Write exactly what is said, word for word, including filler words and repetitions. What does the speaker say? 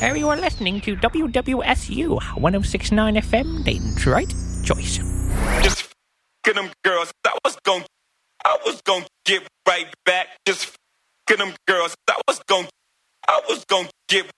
Uh, you are listening to W W S U one oh six point nine F M, Dayton's right choice. Just f***ing them girls. I was gon' I was gon' get right back. Just f***ing them girls. I was gon' I was gon' get